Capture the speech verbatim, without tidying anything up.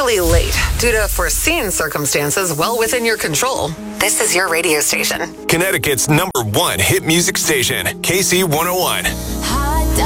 usually late due to foreseen circumstances well within your control, this is your radio station. Connecticut's number one hit music station, K C one oh one.